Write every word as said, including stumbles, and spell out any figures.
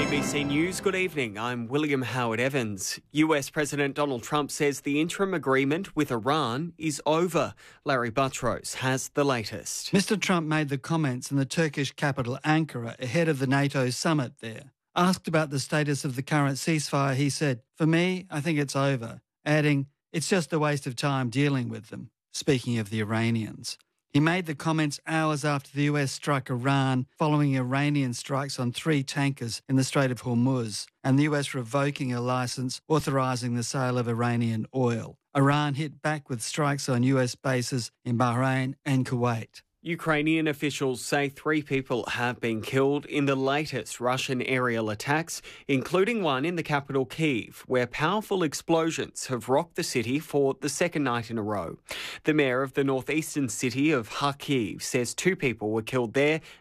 B C News, good evening. I'm William Howard Evans. U S President Donald Trump says the interim agreement with Iran is over. Larry Buttrose has the latest. Mister Trump made the comments in the Turkish capital Ankara ahead of the NATO summit there. Asked about the status of the current ceasefire, he said, "For me, I think it's over," adding, "It's just a waste of time dealing with them," speaking of the Iranians. He made the comments hours after the U S struck Iran following Iranian strikes on three tankers in the Strait of Hormuz and the U S revoking a licence authorising the sale of Iranian oil. Iran hit back with strikes on U S bases in Bahrain and Kuwait. Ukrainian officials say three people have been killed in the latest Russian aerial attacks, including one in the capital Kyiv, where powerful explosions have rocked the city for the second night in a row. The mayor of the northeastern city of Kharkiv says two people were killed there